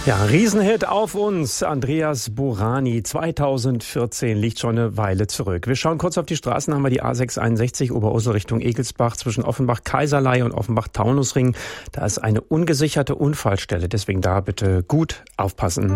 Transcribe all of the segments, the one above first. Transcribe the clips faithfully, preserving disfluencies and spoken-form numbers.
Ja, Riesenhit auf uns. Andreas Burani, zweitausendvierzehn, liegt schon eine Weile zurück. Wir schauen kurz auf die Straßen, haben wir die A sechs einundsechzig Oberursel Richtung Egelsbach zwischen Offenbach-Kaiserlei und Offenbach-Taunusring. Da ist eine ungesicherte Unfallstelle, deswegen da bitte gut aufpassen.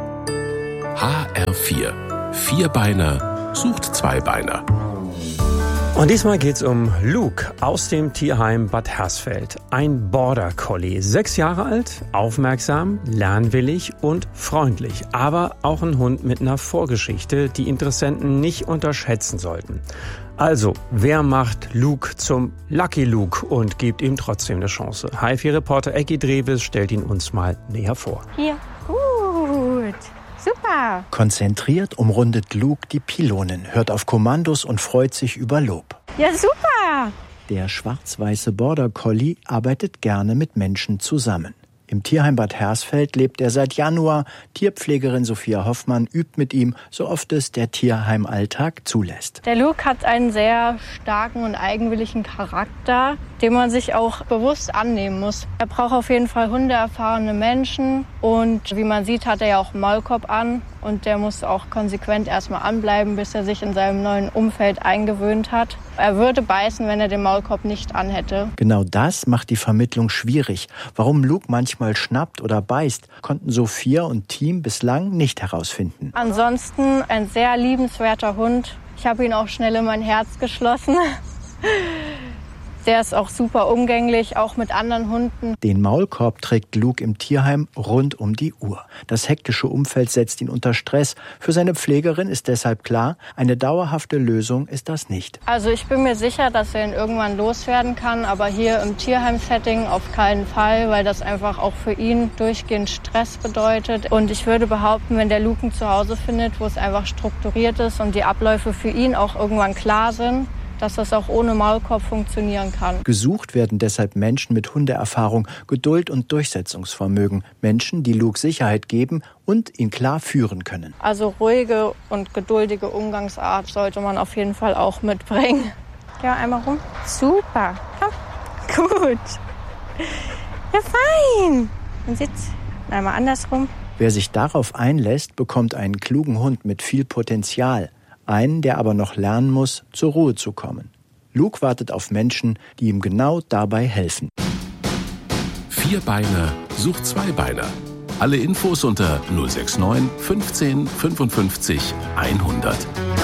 H R vier. Vierbeiner sucht Zweibeiner. Und diesmal geht's um Luke aus dem Tierheim Bad Hersfeld. Ein Border Collie, sechs Jahre alt, aufmerksam, lernwillig und freundlich. Aber auch ein Hund mit einer Vorgeschichte, die Interessenten nicht unterschätzen sollten. Also, wer macht Luke zum Lucky Luke und gibt ihm trotzdem eine Chance? H R vier-Reporter Ecki Drewes stellt ihn uns mal näher vor. Hier, gut. Super. Konzentriert umrundet Luke die Pylonen, hört auf Kommandos und freut sich über Lob. Ja, super. Der schwarz-weiße Border Collie arbeitet gerne mit Menschen zusammen. Im Tierheim Bad Hersfeld lebt er seit Januar. Tierpflegerin Sophia Hoffmann übt mit ihm, so oft es der Tierheimalltag zulässt. Der Luke hat einen sehr starken und eigenwilligen Charakter, den man sich auch bewusst annehmen muss. Er braucht auf jeden Fall hundeerfahrene Menschen und wie man sieht, hat er ja auch einen Maulkorb an und der muss auch konsequent erstmal anbleiben, bis er sich in seinem neuen Umfeld eingewöhnt hat. Er würde beißen, wenn er den Maulkorb nicht anhätte. Genau das macht die Vermittlung schwierig. Warum Luke manchmal schnappt oder beißt, konnten Sophia und Team bislang nicht herausfinden. Ansonsten ein sehr liebenswerter Hund. Ich habe ihn auch schnell in mein Herz geschlossen. Der ist auch super umgänglich, auch mit anderen Hunden. Den Maulkorb trägt Luke im Tierheim rund um die Uhr. Das hektische Umfeld setzt ihn unter Stress. Für seine Pflegerin ist deshalb klar, eine dauerhafte Lösung ist das nicht. Also ich bin mir sicher, dass er ihn irgendwann loswerden kann, aber hier im Tierheim-Setting auf keinen Fall, weil das einfach auch für ihn durchgehend Stress bedeutet. Und ich würde behaupten, wenn der Luke ein Zuhause findet, wo es einfach strukturiert ist und die Abläufe für ihn auch irgendwann klar sind, dass das auch ohne Maulkorb funktionieren kann. Gesucht werden deshalb Menschen mit Hundeerfahrung, Geduld und Durchsetzungsvermögen. Menschen, die Luke Sicherheit geben und ihn klar führen können. Also ruhige und geduldige Umgangsart sollte man auf jeden Fall auch mitbringen. Ja, einmal rum. Super. Komm. Gut. Ja, fein. Und sitz. Einmal andersrum. Wer sich darauf einlässt, bekommt einen klugen Hund mit viel Potenzial. Einen, der aber noch lernen muss, zur Ruhe zu kommen. Luke wartet auf Menschen, die ihm genau dabei helfen. Vierbeiner sucht Zweibeiner. Alle Infos unter null sechs neun fünfzehn fünfundfünfzig hundert.